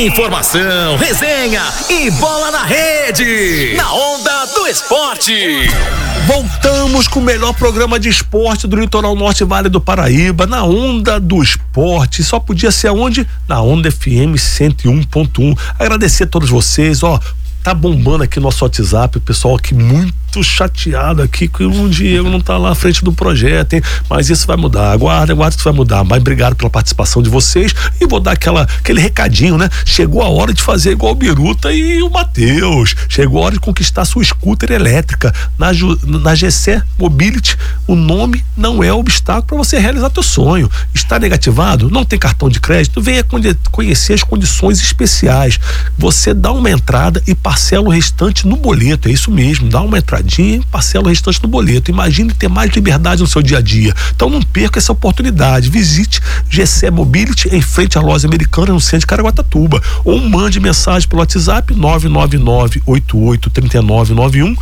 Informação, resenha e bola na rede. Na Onda do Esporte. Voltamos com o melhor programa de esporte do Litoral Norte Vale do Paraíba, na Onda do Esporte. Só podia ser aonde? Na Onda FM 101.1. Agradecer a todos vocês, tá bombando aqui nosso WhatsApp, o pessoal aqui muito chateado aqui que o Diego não tá lá à frente do projeto, hein? Mas isso vai mudar, aguarda que isso vai mudar. Mas obrigado pela participação de vocês e vou dar aquele recadinho, né? Chegou a hora de fazer igual o Biruta e o Matheus. Chegou a hora de conquistar sua scooter elétrica na GC Mobility. O nome não é obstáculo para você realizar teu sonho. Está negativado? Não tem cartão de crédito? Venha conhecer as condições especiais. Você dá uma entrada e parcela o restante no boleto. É isso mesmo, dá uma entradinha e parcela o restante no boleto. Imagine ter mais liberdade no seu dia a dia. Então não perca essa oportunidade. Visite GC Mobility em frente à loja americana no centro de Caraguatatuba, ou mande mensagem pelo WhatsApp 999-883991,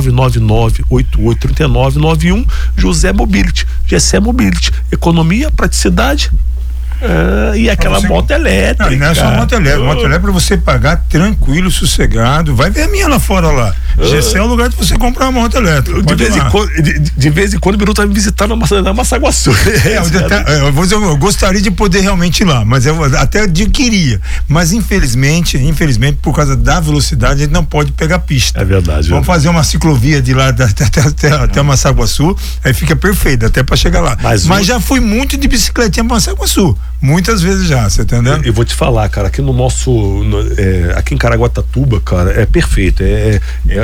999-883991. José Mobility, GC Mobility, economia, praticidade. E aquela moto elétrica. Não é só moto elétrica pra você pagar tranquilo, sossegado. Vai ver a minha lá fora lá. GC é o lugar de você comprar uma moto elétrica. De vez em quando o Biruta vai me visitar na Massaguaçu. Eu gostaria de poder realmente ir lá, mas eu até adquiria. Mas infelizmente, por causa da velocidade, a gente não pode pegar pista. É verdade. Vamos fazer uma ciclovia de lá até Massaguaçu, aí fica perfeito, até pra chegar lá. Mas já fui muito de bicicletinha pra Massaguaçu. Muitas vezes já, você entendeu? Eu vou te falar, cara, aqui no nosso aqui em Caraguatatuba, cara, é perfeito, é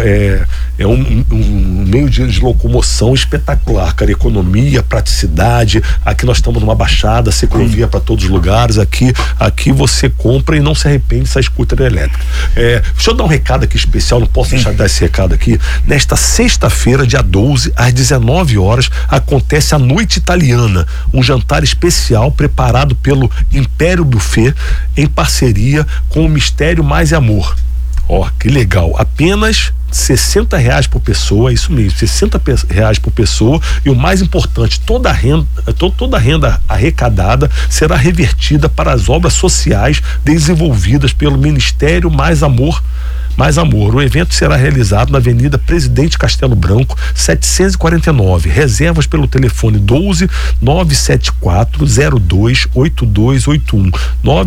um meio de locomoção espetacular, cara, economia, praticidade. Aqui nós estamos numa baixada, ciclovia para todos os lugares. Aqui você compra e não se arrepende dessa scooter elétrica. Deixa eu dar um recado aqui especial, não posso deixar de dar esse recado aqui. Nesta sexta-feira, dia 12, às 19 horas, acontece a Noite Italiana, um jantar especial preparado pelo Império Buffet em parceria com o Mistério Mais Amor. Que legal, apenas R$60 por pessoa, isso mesmo, R$60 por pessoa. E o mais importante, toda a renda arrecadada será revertida para as obras sociais desenvolvidas pelo Ministério Mais Amor. O evento será realizado na Avenida Presidente Castelo Branco, 749. Reservas pelo telefone 12-974-02-8281.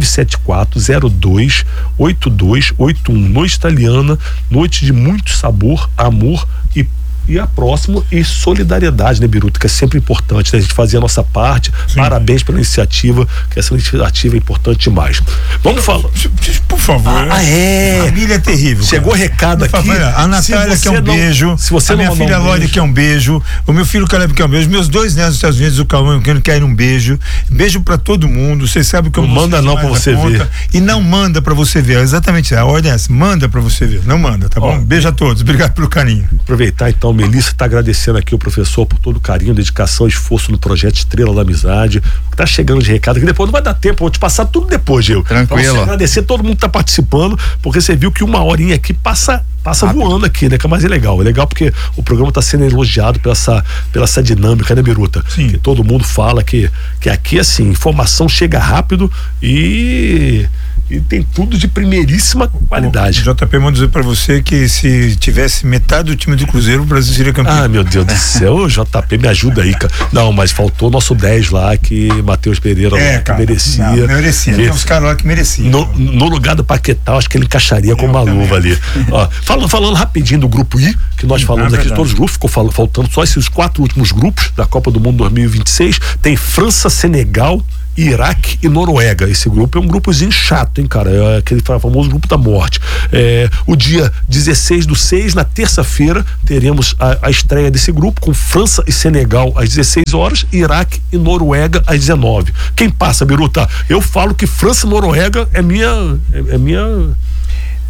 974-02-8281. Noite italiana, noite de muito sabor, amor e a próxima e solidariedade, né, Biruta, que é sempre importante, né? A gente fazer a nossa parte. Sim. Parabéns pela iniciativa, que essa iniciativa é importante demais. Vamos falar. Por favor. Família é terrível. Chegou recado aqui. A Natália quer um beijo. Se você a minha filha Lória quer um beijo. O meu filho Caleb quer um beijo. Meus dois netos dos Estados Unidos, o Cauã e o Keno, querem um beijo. Beijo pra todo mundo. Vocês sabem que eu não manda não pra você ver. E não manda pra você ver. Exatamente. A ordem é essa. Manda pra você ver. Não manda, tá bom? Beijo a todos. Obrigado pelo carinho. Aproveitar então, Melissa está agradecendo aqui o professor por todo o carinho, dedicação, esforço no projeto Estrela da Amizade. Tá chegando de recado, que depois não vai dar tempo, vou te passar tudo depois, Gil. Tranquilo. Então, agradecer a todo mundo que tá participando, porque você viu que uma horinha aqui passa voando aqui, né? Mas é legal porque o programa está sendo elogiado pela essa dinâmica, né, Biruta? Sim. Que todo mundo fala que aqui, assim, informação chega rápido e tem tudo de primeiríssima qualidade. O JP manda dizer pra você que se tivesse metade do time do Cruzeiro, o Brasil seria campeão. Meu Deus do céu, JP, me ajuda aí, cara. Não, mas faltou nosso 10 lá, que Matheus Pereira lá, que merecia. Não, merecia. Tem uns caras lá que mereciam. No lugar do Paquetá, acho que ele encaixaria com uma luva ali. Falando rapidinho do grupo I, que nós falamos aqui de todos os grupos, ficou faltando só esses 4 últimos grupos da Copa do Mundo 2026. Tem França, Senegal, Iraque e Noruega. Esse grupo é um grupozinho chato, hein, cara? É aquele famoso grupo da morte. O dia 16/6, na terça-feira, teremos a estreia desse grupo com França e Senegal às 16 horas, Iraque e Noruega às 19. Quem passa, Biruta? Eu falo que França e Noruega é minha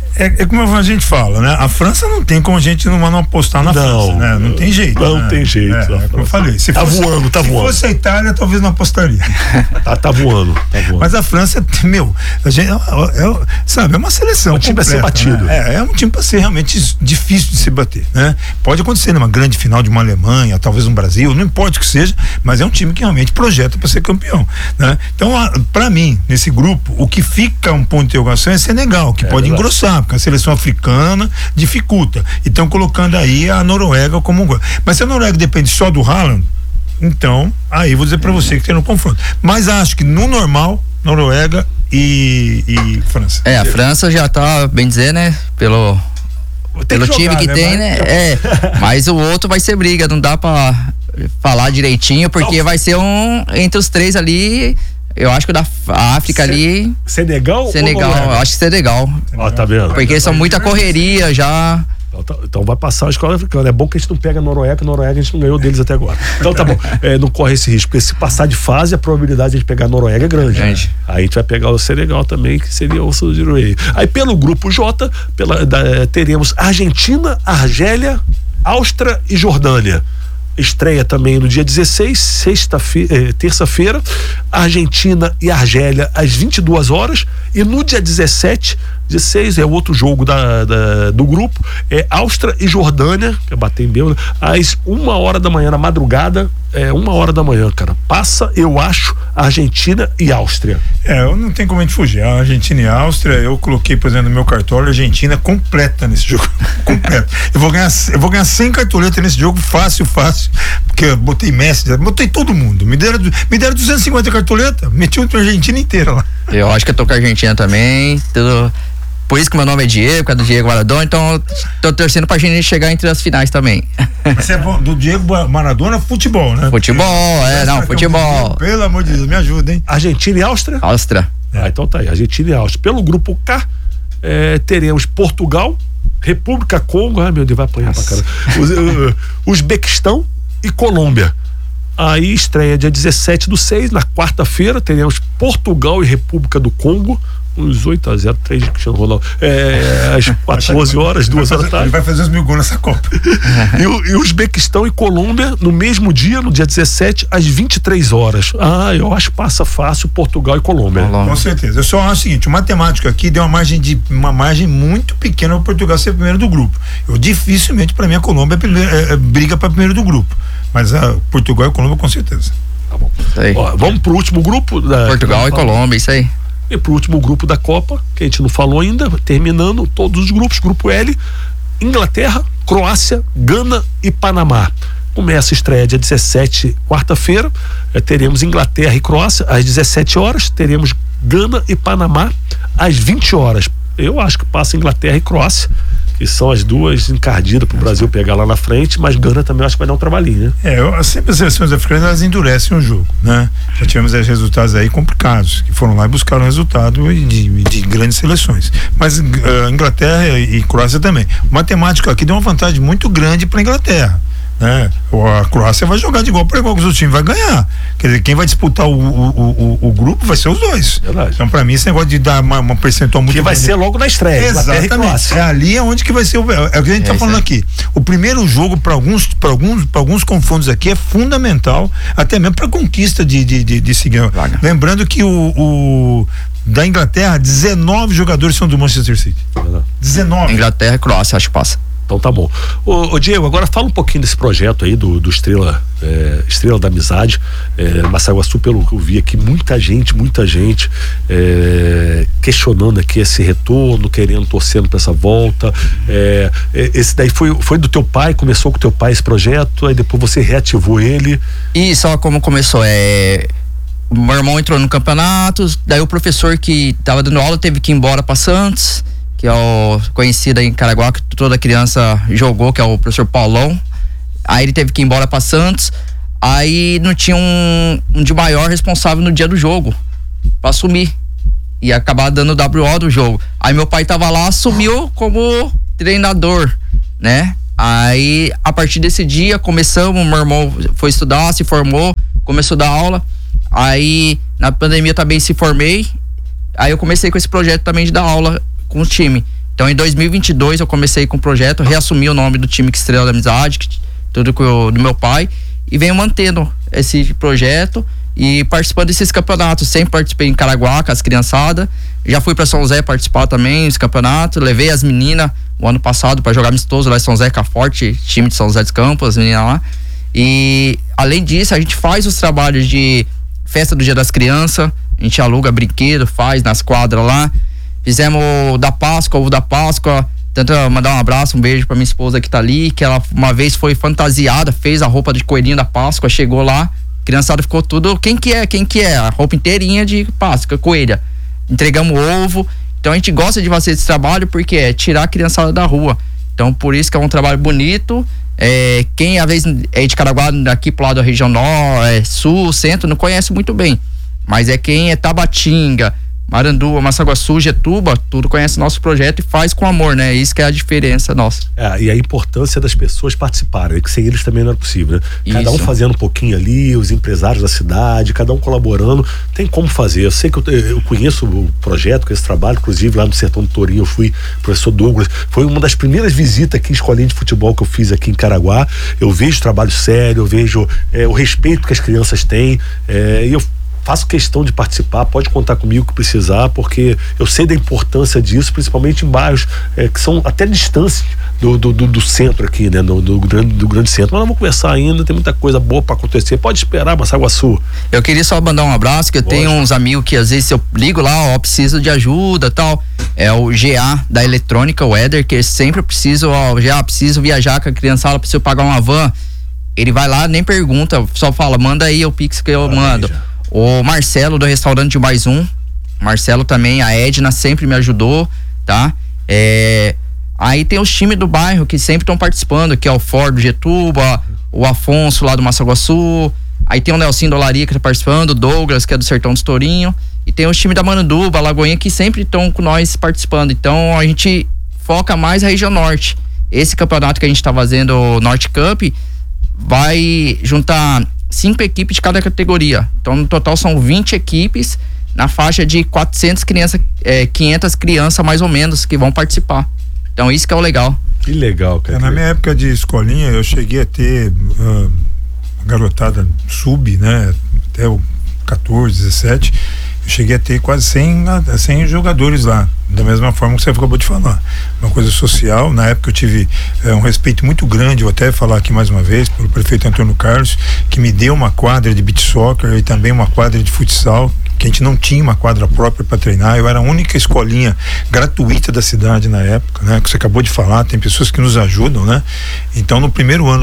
É como a gente fala, né? A França não tem como a gente não apostar na França, né? Não tem jeito. Não né? tem jeito. Como eu falei. Tá voando. Se fosse a Itália, talvez não apostaria. Tá voando. Mas a França, a gente, sabe, é uma seleção. Um time pra ser batido. Né? É um time pra ser realmente difícil de se bater, né? Pode acontecer numa grande final de uma Alemanha, talvez um Brasil, não importa o que seja, mas é um time que realmente projeta para ser campeão, né? Então, para mim, nesse grupo, o que fica um ponto de interrogação é Senegal, que pode engrossar, porque a seleção africana dificulta. E estão colocando aí a Noruega como um. Mas se a Noruega depende só do Haaland, então, aí vou dizer para você que tem no confronto. Mas acho que no normal, Noruega e França. A França já tá, bem dizer, né? Pelo time que tem, né? Mas o outro vai ser briga, não dá pra falar direitinho, porque vai ser entre os três ali. Eu acho que o da África ali. Senegal, eu acho que Senegal. Ó, tá vendo? Porque são muita correria já. Então vai passar a escola africana. É bom que a gente não pega a Noruega a gente não ganhou deles até agora. Então tá bom, não corre esse risco, porque se passar de fase, a probabilidade de a gente pegar a Noruega é grande. Aí a gente vai pegar o Senegal também, que seria o Sujiruei. Aí pelo grupo J, teremos Argentina, Argélia, Áustria e Jordânia. Estreia também no dia 16, terça-feira, Argentina e Argélia às 22 horas, e no dia 17, 16 é outro jogo do grupo, é Áustria e Jordânia, que eu bati em Belém, às 1h da manhã, na madrugada, 1h da manhã, cara. Passa, eu acho, Argentina e Áustria. Eu não tem como a gente fugir. A Argentina e a Áustria, eu coloquei, por exemplo, no meu cartório, a Argentina completa nesse jogo. Completa. Eu vou ganhar 100 cartoletas nesse jogo, fácil, porque eu botei Messi, botei todo mundo. Me deram 250 cartoletas, meti a Argentina inteira lá. Eu acho que eu tô com a Argentina também, por isso que meu nome é Diego, por causa do Diego Maradona, então tô torcendo pra gente chegar entre as finais também. Você é do Diego Maradona, futebol, né? Futebol, futebol. Pelo amor de Deus, me ajuda, hein? Argentina e Áustria? Áustria. Então tá aí, Argentina e Áustria. Pelo grupo K, teremos Portugal, República Congo, meu Deus, vai apanhar pra caramba. Uzbequistão e Colômbia. Aí estreia dia 17/6, na quarta-feira, teremos Portugal e República do Congo, uns 8-0, 3 de Cristiano Ronaldo. Às 14 horas, 2 horas da tarde. Ele vai fazer os 1000 gols nessa Copa. E Uzbequistão e Colômbia no mesmo dia, no dia 17, às 23 horas. Eu acho que passa fácil Portugal e Colômbia. Com certeza. Eu só acho o seguinte: o matemático aqui deu uma margem muito pequena para Portugal ser primeiro do grupo. Dificilmente, para mim, a Colômbia briga para primeiro do grupo. Mas Portugal e Colômbia, com certeza. Tá bom. Vamos pro último grupo. Portugal e Colômbia, isso aí. E pro último grupo da Copa, que a gente não falou ainda, terminando todos os grupos, grupo L, Inglaterra, Croácia, Gana e Panamá. Começa a estreia dia 17, quarta-feira, teremos Inglaterra e Croácia às 17 horas, teremos Gana e Panamá às 20 horas. Eu acho que passa Inglaterra e Croácia, que são as duas encardidas pro Brasil pegar lá na frente, mas Gana também acho que vai dar um trabalhinho, né? Sempre as seleções africanas, elas endurecem o jogo, né? Já tivemos resultados aí complicados, que foram lá e buscaram resultado de grandes seleções. Mas Inglaterra e Croácia também. O matemático aqui deu uma vantagem muito grande para Inglaterra, né? A Croácia vai jogar de igual para igual com os outros times, vai ganhar. Quer dizer, quem vai disputar o grupo vai ser os dois. Verdade. Então, para mim, esse negócio de dar uma percentual muito que vai ser logo na estreia. Exatamente. Ali onde que vai ser o que a gente tá falando aqui. O primeiro jogo para alguns confrontos aqui é fundamental, até mesmo para conquista de seguir. Lembrando que da Inglaterra, 19 jogadores são do Manchester City. 19. Inglaterra e Croácia, acho que passa. Então tá bom. Ô Diego, agora fala um pouquinho desse projeto aí do Estrela da Amizade, Massaguaçu, pelo que eu vi aqui, muita gente questionando aqui esse retorno, torcendo pra essa volta. Esse daí foi do teu pai, começou com o teu pai esse projeto, aí depois você reativou ele. E só como começou, o meu irmão entrou no campeonato, daí o professor que tava dando aula teve que ir embora pra Santos, que é o conhecido aí em Caraguá, que toda criança jogou, que é o professor Paulão. Aí ele teve que ir embora pra Santos. Aí não tinha um de maior responsável no dia do jogo pra assumir e acabar dando o WO do jogo. Aí meu pai tava lá, assumiu como treinador, né? Aí a partir desse dia começamos, meu irmão foi estudar, se formou, começou a dar aula. Aí na pandemia também se formei. Aí eu comecei com esse projeto também de dar aula com o time, Então em 2022 eu comecei com o projeto, reassumi o nome do time Estrela da Amizade, tudo do meu pai, e venho mantendo esse projeto e participando desses campeonatos. Sempre participei em Caraguá com as criançadas, já fui para São José participar também dos campeonatos, levei as meninas o ano passado para jogar amistoso lá em São José, com a Forte, time de São José dos Campos, as meninas lá. E além disso a gente faz os trabalhos de festa do Dia das Crianças, a gente aluga brinquedo, faz nas quadras lá. Fizemos da Páscoa, ovo da Páscoa. Tanto mandar um abraço, um beijo pra minha esposa que tá ali, que ela uma vez foi fantasiada, fez a roupa de coelhinho da Páscoa, chegou lá, a criançada ficou tudo, quem que é? A roupa inteirinha de Páscoa, coelha. Entregamos ovo. Então a gente gosta de fazer esse trabalho porque é tirar a criançada da rua. Então por isso que é um trabalho bonito. Quem às vezes é de Caraguá, daqui pro lado da região norte, sul, centro, não conhece muito bem. Mas quem é Tabatinga, Maranduba, Massaguaçu, Getuba, tudo conhece nosso projeto e faz com amor, né? Isso que é a diferença nossa. E a importância das pessoas participarem, que sem eles também não era possível, né? Cada um Isso. fazendo um pouquinho ali, os empresários da cidade, cada um colaborando, tem como fazer. Eu sei que eu conheço o projeto, com esse trabalho, inclusive lá no Sertão do Tourinho eu fui, professor Douglas, foi uma das primeiras visitas aqui em escolinha de futebol que eu fiz aqui em Caraguá. Eu vejo trabalho sério, eu vejo o respeito que as crianças têm, e eu faço questão de participar, pode contar comigo que precisar, porque eu sei da importância disso, principalmente em bairros que são até distantes do centro aqui, né? Do grande centro. Mas não vou conversar ainda, tem muita coisa boa para acontecer. Pode esperar, Massaguaçu. Eu queria só mandar um abraço, que eu tenho uns amigos que às vezes eu ligo lá, preciso de ajuda, tal. É o GA da eletrônica, o Éder, que sempre preciso viajar com a criançada, preciso pagar uma van. Ele vai lá, nem pergunta, só fala, manda aí o Pix que eu mando. O Marcelo do restaurante de Mais Um, Marcelo também, a Edna sempre me ajudou, tá? Aí tem os times do bairro que sempre estão participando, que é o Ford do Getuba, o Afonso lá do Massaguaçu, aí tem o Nelsinho do Olaria que tá participando, o Douglas que é do Sertão do Tourinho, e tem os times da Maranduba, Lagoinha, que sempre estão com nós participando. Então a gente foca mais a região norte. Esse campeonato que a gente tá fazendo, o Norte Cup, vai juntar 5 equipes de cada categoria. Então no total são 20 equipes na faixa de 400 crianças, 500 crianças mais ou menos que vão participar. Então isso que é o legal. Que legal, cara. Na minha época de escolinha eu cheguei a ter garotada sub, né, até o 14, 17, eu cheguei a ter quase 100 jogadores lá, da mesma forma que você acabou de falar, uma coisa social. Na época eu tive um respeito muito grande, vou até falar aqui mais uma vez, pelo prefeito Antônio Carlos, que me deu uma quadra de beach soccer e também uma quadra de futsal, que a gente não tinha uma quadra própria para treinar. Eu era a única escolinha gratuita da cidade na época, né? Que você acabou de falar, tem pessoas que nos ajudam, né? Então no primeiro ano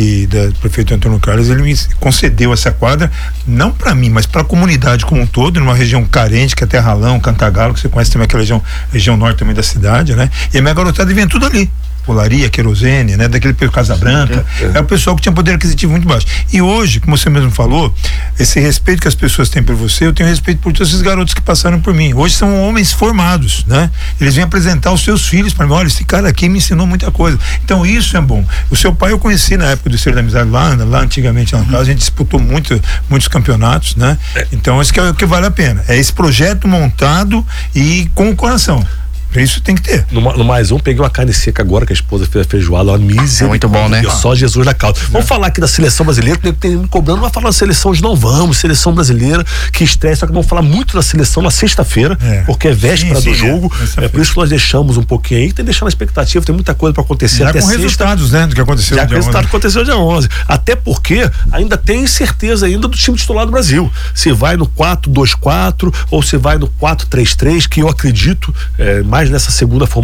da prefeito Antônio Carlos, ele me concedeu essa quadra, não para mim, mas para a comunidade como um todo, numa região carente, que é Terralão, Cantagalo, que você conhece também aquela região norte também da cidade, né? E a minha garotada vinha tudo ali. Olaria, Querosene, né? Daquele Casa Branca. É o pessoal que tinha poder aquisitivo muito baixo. E hoje, como você mesmo falou, esse respeito que as pessoas têm por você, eu tenho respeito por todos esses garotos que passaram por mim. Hoje são homens formados, né? Eles vêm apresentar os seus filhos para mim. Olha, esse cara aqui me ensinou muita coisa. Então isso é bom. O seu pai eu conheci na época do Estrela da Amizade lá antigamente lá na casa, a gente disputou muitos campeonatos, né? Então isso que é o que vale a pena. É esse projeto montado e com o coração. Isso tem que ter. No Mais Um, peguei uma carne seca agora, que a esposa fez a feijoada, uma misericórdia. É muito bom, né? Só Jesus na causa. Vamos falar aqui da seleção brasileira, que tem me cobrando, vai falar da seleção de não vamos, seleção brasileira, que estreia, só que vamos falar muito da seleção na sexta-feira, porque é véspera do jogo, por isso que nós deixamos um pouquinho aí, tem que deixar na expectativa, tem muita coisa pra acontecer já até com sexta. Resultados, né, do que aconteceu já dia 11. Resultado aconteceu dia 11, até porque ainda tem incerteza ainda do time titular do Brasil, se vai no 4-2-4 ou se vai no 4-3-3, que eu acredito mais nessa segunda formação,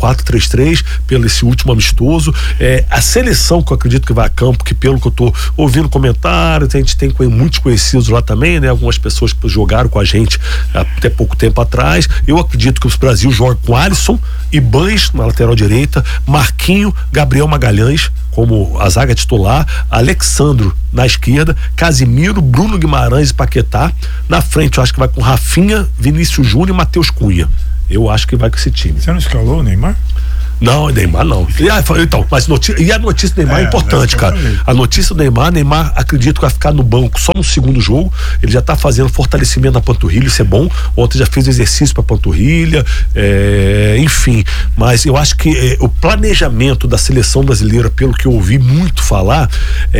4-3-3, pelo esse último amistoso. A seleção que eu acredito que vai a campo, que pelo que eu tô ouvindo comentários, a gente tem muitos conhecidos lá também, né? Algumas pessoas que jogaram com a gente até pouco tempo atrás. Eu acredito que o Brasil joga com Alisson, Ibanes na lateral direita, Marquinho, Gabriel Magalhães como a zaga titular, Alexandro na esquerda, Casimiro, Bruno Guimarães e Paquetá. Na frente eu acho que vai com Rafinha, Vinícius Júnior e Matheus Cunha. Eu acho que vai com esse time. Você não escalou o Neymar? Não, Neymar não. Então, mas a notícia do Neymar é importante, cara. A notícia do Neymar, acredito que vai ficar no banco só no segundo jogo. Ele já tá fazendo fortalecimento na panturrilha, isso é bom. Ontem já fez exercício pra panturrilha, enfim. Mas eu acho que o planejamento da seleção brasileira, pelo que eu ouvi muito falar,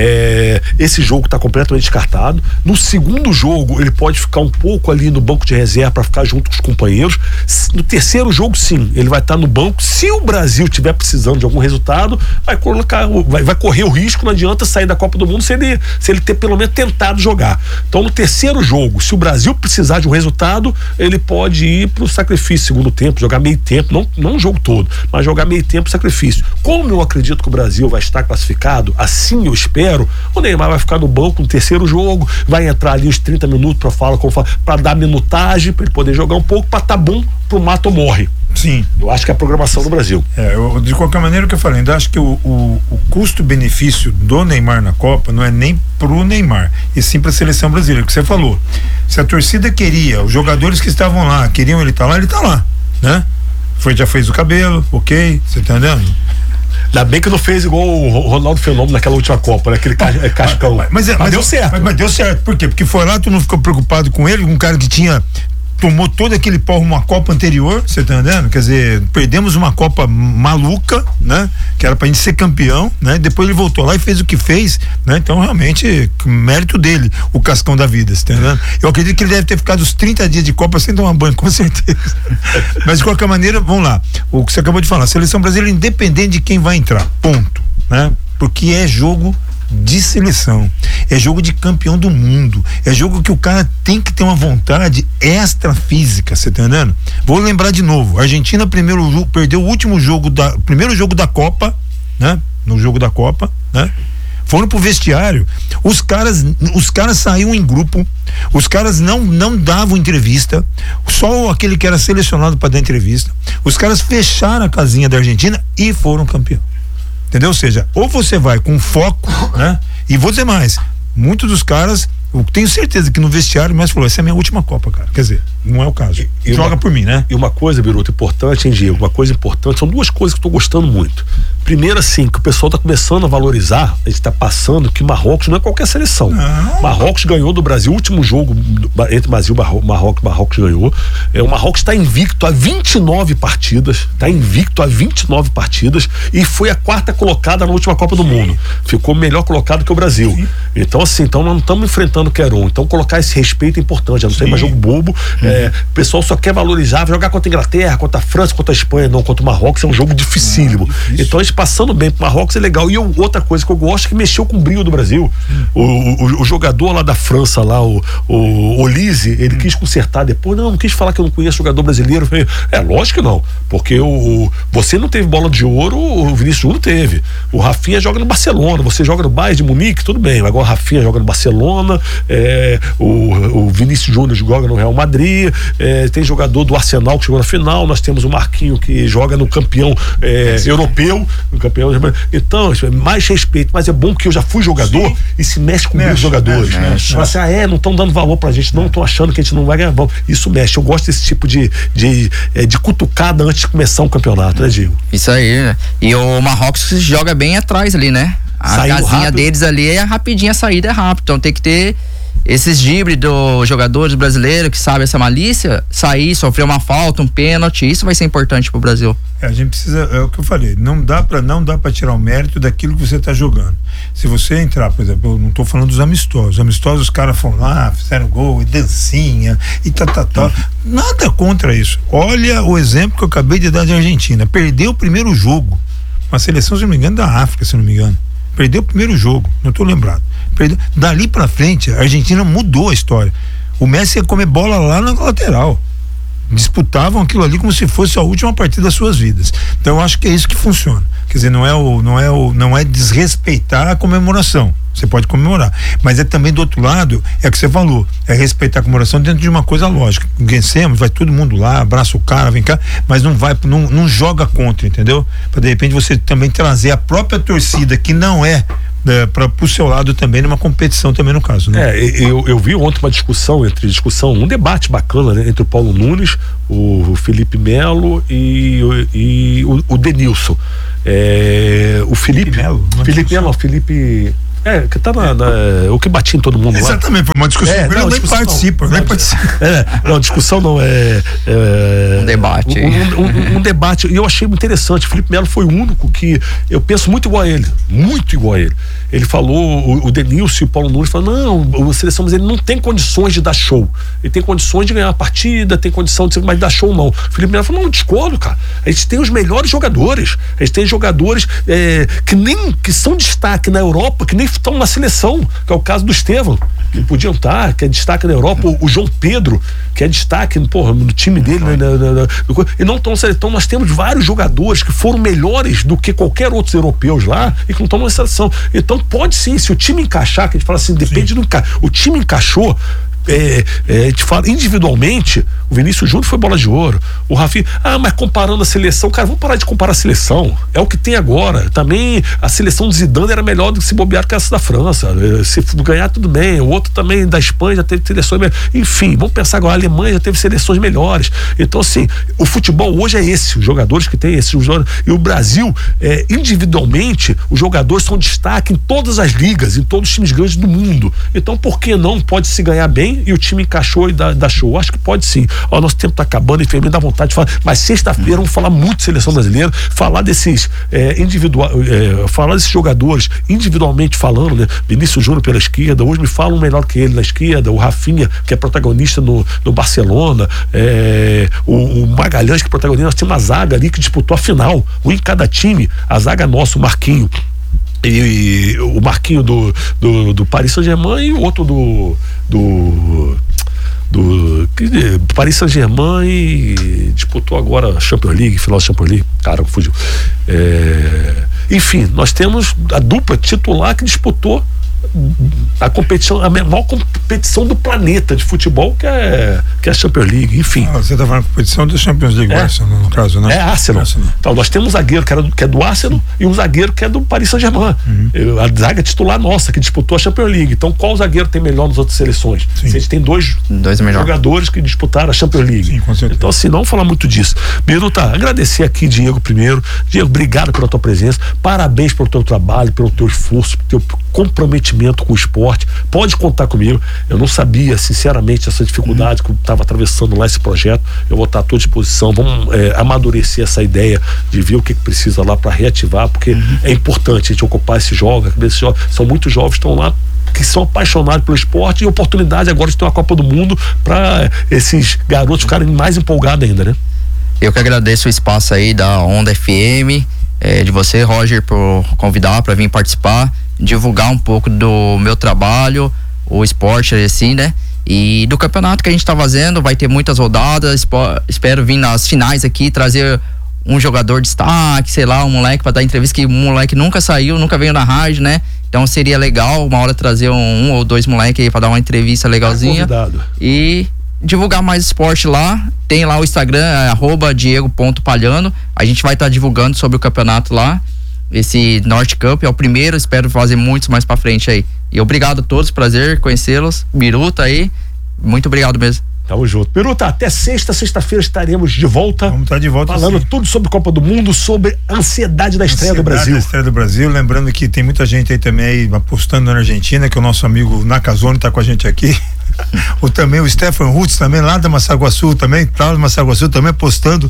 esse jogo tá completamente descartado. No segundo jogo, ele pode ficar um pouco ali no banco de reserva para ficar junto com os companheiros. No terceiro jogo, sim, ele vai estar no banco. Se o Brasil estiver precisando de algum resultado, vai correr o risco, não adianta sair da Copa do Mundo se ele ter pelo menos tentado jogar. Então, no terceiro jogo, se o Brasil precisar de um resultado, ele pode ir pro sacrifício, segundo tempo, jogar meio tempo, não o jogo todo, mas jogar meio tempo, sacrifício. Como eu acredito que o Brasil vai estar classificado, assim eu espero, o Neymar vai ficar no banco no terceiro jogo, vai entrar ali uns 30 minutos para dar minutagem, para ele poder jogar um pouco, para tá bom pro mato ou morre. Sim. Eu acho que é a programação do Brasil. De qualquer maneira, o que eu falei, ainda acho que o custo-benefício do Neymar na Copa não é nem pro Neymar, e sim pra seleção brasileira, que você falou. Se a torcida queria, os jogadores que estavam lá, queriam ele tá lá, né? Já fez o cabelo, ok, você tá entendendo? Ainda bem que não fez igual o Ronaldo Fenômeno naquela última Copa, né? Aquele cascão. Mas deu certo. Mas deu certo, por quê? Porque foi lá, tu não ficou preocupado com ele, um cara que tomou todo aquele pó uma Copa anterior, você tá entendendo? Quer dizer, perdemos uma Copa maluca, né? Que era pra gente ser campeão, né? Depois ele voltou lá e fez o que fez, né? Então, realmente, mérito dele, o cascão da vida, você tá entendendo? Eu acredito que ele deve ter ficado os 30 dias de Copa sem tomar banho, com certeza. Mas, de qualquer maneira, vamos lá. O que você acabou de falar, a seleção brasileira, independente de quem vai entrar, ponto, né? Porque é jogo de seleção, é jogo de campeão do mundo, é jogo que o cara tem que ter uma vontade extra física, você tá entendendo? Vou lembrar de novo, a Argentina perdeu o primeiro jogo da Copa, né? No jogo da Copa, né? Foram pro vestiário, os caras saíam em grupo, os caras não davam entrevista, só aquele que era selecionado para dar entrevista, os caras fecharam a casinha da Argentina e foram campeão. Entendeu? Ou seja, ou você vai com foco, né? E vou dizer mais, muitos dos caras, eu tenho certeza que no vestiário, mas falou, essa é a minha última Copa, cara. Quer dizer, não é o caso. Joga por mim, né? E uma coisa, Biruta, importante, hein, Diego? Uma coisa importante, são duas coisas que eu tô gostando muito. Primeiro, assim, que o pessoal tá começando a valorizar, a gente tá passando que Marrocos não é qualquer seleção. Não. Marrocos ganhou do Brasil, o último jogo entre Brasil e Marrocos ganhou. O Marrocos tá invicto a 29 partidas, e foi a quarta colocada na última Copa do Mundo. Ficou melhor colocado que o Brasil. Sim. Então, assim, então não estamos enfrentando qualquer um. Então, colocar esse respeito é importante, já não tem mais jogo bobo. O pessoal só quer valorizar, jogar contra a Inglaterra, contra a França, contra a Espanha, não, contra o Marrocos, é um jogo dificílimo. Então, a gente passando bem pro Marrocos é legal. E outra coisa que eu gosto é que mexeu com o brilho do Brasil. O jogador lá da França, lá, o Olise, ele quis consertar depois. Não quis falar que eu não conheço jogador brasileiro. Lógico que não. Porque você não teve bola de ouro, o Vinícius Júnior teve. O Rafinha joga no Barcelona, você joga no Bayern de Munique, tudo bem. Agora o Rafinha joga no Barcelona, o Vinícius Júnior joga no Real Madrid, tem jogador do Arsenal que chegou na final, nós temos o Marquinho que joga no campeão europeu, no campeão. Então, mais respeito, mas é bom que eu já fui jogador e se mexe com os jogadores. Fala assim, não estão dando valor pra gente, não estão achando que a gente não vai ganhar. Isso mexe. Eu gosto desse tipo de cutucada antes de começar um campeonato, né, Diego? Isso aí, né? E o Marrocos joga bem atrás ali, né? A casinha deles ali é rapidinho, a saída é rápida. Então tem que ter esses dribles dos jogadores brasileiros que sabem essa malícia, sair, sofrer uma falta, um pênalti, isso vai ser importante pro Brasil. A gente precisa, é o que eu falei, não dá pra tirar o mérito daquilo que você tá jogando. Se você entrar, por exemplo, eu não tô falando dos amistosos. Os amistosos, os caras foram lá, fizeram gol, e dancinha, e tal. Nada contra isso. Olha o exemplo que eu acabei de dar de Argentina. Perdeu o primeiro jogo. Uma seleção, se não me engano, da África, se não me engano. Perdeu o primeiro jogo, não estou lembrado. Dali pra frente, a Argentina mudou a história. O Messi ia comer bola lá na lateral. Disputavam aquilo ali como se fosse a última partida das suas vidas. Então eu acho que é isso que funciona. Quer dizer, não é desrespeitar a comemoração. Você pode comemorar, mas é também do outro lado, é o que você falou, é respeitar a comemoração dentro de uma coisa lógica. Vencemos, vai todo mundo lá, abraça o cara, vem cá, mas não joga contra, entendeu? Para de repente você também trazer a própria torcida que não é pro seu lado também, numa competição também no caso, né? Eu vi ontem uma discussão, um debate bacana, né, entre o Paulo Nunes, o Felipe Melo e o Denilson. O Felipe Melo, que tá o que batia em todo mundo lá. Exatamente, foi uma discussão. Ele nem participa. Discussão não, um debate. Um debate, e eu achei muito interessante. O Felipe Melo foi o único que eu penso muito igual a ele. Ele falou, o Denilson e o Paulo Nunes falaram, não, o Seleção Brasileira não tem condições de dar show. Ele tem condições de ganhar a partida, tem condição de mas dar show não. O Felipe Melo falou, não, discordo, cara. A gente tem os melhores jogadores. A gente tem jogadores que são destaque na Europa, que nem estão na seleção, que é o caso do Estevão, que podiam estar, que é destaque na Europa, o João Pedro, que é destaque no time dele, e não estão na seleção. Nós temos vários jogadores que foram melhores do que qualquer outros europeus lá e que não estão na seleção. Então pode sim, se o time encaixar, que a gente fala assim, depende do o time encaixou. A gente fala individualmente, o Vinícius Júnior foi bola de ouro, o Rafinha, mas comparando a seleção, cara, vamos parar de comparar a seleção, é o que tem agora. Também a seleção do Zidane era melhor do que se bobear que essa da França, se ganhar tudo bem, o outro também da Espanha já teve seleções melhores, enfim, vamos pensar agora, a Alemanha já teve seleções melhores. Então assim, o futebol hoje é esse, os jogadores que tem esses jogadores, e o Brasil, individualmente, os jogadores são destaque em todas as ligas, em todos os times grandes do mundo. Então por que não pode se ganhar bem e o time encaixou e dá show? Acho que pode sim. Nosso tempo tá acabando, infelizmente dá vontade de falar, mas sexta-feira vamos falar muito de seleção brasileira, falar desses falar desses jogadores individualmente falando, né? Vinícius Júnior pela esquerda, hoje me falam melhor que ele na esquerda, o Rafinha, que é protagonista no Barcelona, o Magalhães, que é protagonista. Nós temos uma zaga ali que disputou a final, um em cada time, a zaga nossa, o Marquinho, e o Marquinho do Paris Saint-Germain, e o outro do Paris Saint-Germain, e disputou agora a Champions League, final da Champions League, cara, fugiu. Enfim, nós temos a dupla titular que disputou a competição, a maior competição do planeta de futebol, que é a Champions League, enfim. Você está falando competição da Champions League, Arsenal, no caso, né? Arsenal. Então, nós temos um zagueiro que é do Arsenal e um zagueiro que é do Paris Saint-Germain. A zaga titular nossa, que disputou a Champions League. Então, qual zagueiro tem melhor nas outras seleções? Se a gente tem dois jogadores que disputaram a Champions League. Sim, com certeza. Então, assim, não vamos falar muito disso. Biruta, agradecer aqui, Diego, primeiro. Diego, obrigado pela tua presença. Parabéns pelo teu trabalho, pelo teu esforço, pelo teu comprometimento com o esporte. Pode contar comigo. Eu não sabia, sinceramente, essa dificuldade que eu estava atravessando lá, esse projeto. Eu vou estar à tua disposição. Vamos amadurecer essa ideia de ver o que precisa lá para reativar, porque é importante a gente ocupar esses jogos. São muitos jovens que estão lá, que são apaixonados pelo esporte, e oportunidade agora de ter uma Copa do Mundo para esses garotos ficarem mais empolgados ainda, né? Eu que agradeço o espaço aí da Onda FM, de você, Roger, por convidar para vir participar, divulgar um pouco do meu trabalho, o esporte, assim, né? E do campeonato que a gente tá fazendo, vai ter muitas rodadas, espero vir nas finais aqui, trazer um jogador de destaque, sei lá, um moleque para dar entrevista, que um moleque nunca saiu, nunca veio na rádio, né? Então seria legal uma hora trazer um ou dois moleques aí para dar uma entrevista legalzinha. E divulgar mais esporte lá. Tem lá o Instagram, @diego.palhano. A gente vai estar divulgando sobre o campeonato lá. Esse Norte Cup é o primeiro, espero fazer muitos mais pra frente aí. E obrigado a todos, prazer conhecê-los. Biruta aí, muito obrigado mesmo. Tamo junto. Biruta, até sexta-feira estaremos de volta. Vamos estar de volta, falando sim, tudo sobre Copa do Mundo, sobre a ansiedade da estreia do Brasil. Da estreia do Brasil, lembrando que tem muita gente aí também aí apostando na Argentina, que o nosso amigo Nakazone tá com a gente aqui. Também o Stefan Rutz também lá da Massaguaçu também apostando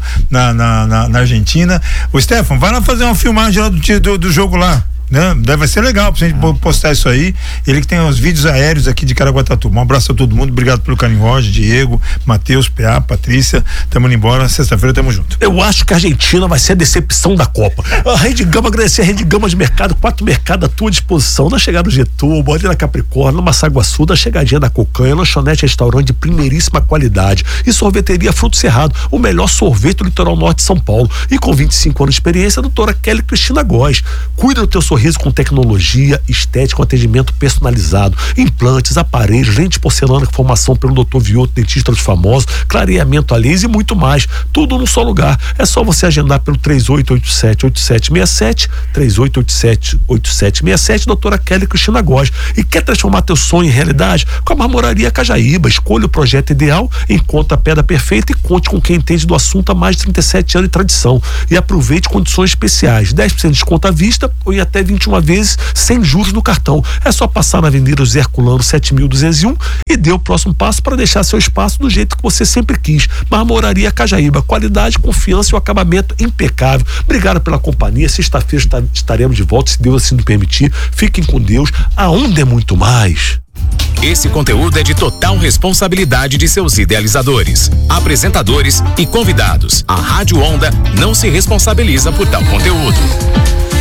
na Argentina. O Stefan, vai lá fazer uma filmagem lá do jogo lá, né? Deve ser legal pra gente postar isso aí. Ele que tem os vídeos aéreos aqui de Caraguatatuba. Um abraço a todo mundo, obrigado pelo carinho, Roger, Diego, Matheus, PA, Patrícia, tamo indo embora, sexta-feira tamo junto. Eu acho que a Argentina vai ser a decepção da Copa. A Rede Gama, agradecer a Rede Gama de Mercado, 4 mercados à tua disposição, na chegada do Getúlio, ali na Capricórnio, na Massaguaçu, na chegadinha da Cocanha, lanchonete, restaurante de primeiríssima qualidade e sorveteria Fruto Cerrado, o melhor sorvete do litoral norte de São Paulo, e com 25 anos de experiência, a doutora Kelly Cristina Góes. Cuida do teu sorvete sorriso com tecnologia, estética, um atendimento personalizado, implantes, aparelhos, lente de porcelana com formação pelo Dr. Vioto, dentista dos famosos, clareamento a laser e muito mais. Tudo num só lugar. É só você agendar pelo 3887-8767, 3887-8767, doutora Kelly Cristina Góes. E quer transformar teu sonho em realidade? Com a Marmoraria Cajaíba. Escolha o projeto ideal, encontre a pedra perfeita e conte com quem entende do assunto há mais de 37 anos de tradição. E aproveite condições especiais, 10% de desconto à vista ou em até 21 vezes sem juros no cartão. É só passar na Avenida José Herculano 7201 e dê o próximo passo para deixar seu espaço do jeito que você sempre quis. Marmoraria Cajaíba, qualidade, confiança e um acabamento impecável. Obrigado pela companhia. Sexta-feira estaremos de volta, se Deus assim nos permitir. Fiquem com Deus. A Onda é muito mais. Esse conteúdo é de total responsabilidade de seus idealizadores, apresentadores e convidados. A Rádio Onda não se responsabiliza por tal conteúdo.